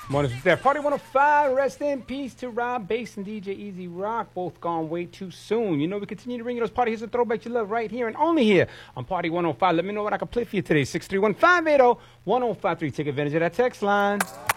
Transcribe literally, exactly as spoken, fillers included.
Mornings with Steph. Party one oh five. Rest in peace to Rob Bass and D J Easy Rock. Both gone way too soon. You know, we continue to bring you those party hits and throwbacks you love right here and only here on Party one oh five. Let me know what I can play for you today. six three one, five eight zero, one zero five three. Take advantage of that text line.